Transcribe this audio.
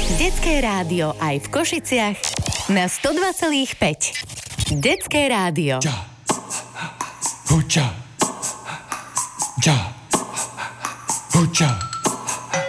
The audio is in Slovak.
Detské rádio aj v Košiciach na 102,5. Detské rádio. Ja. Huča. Ja. Huča.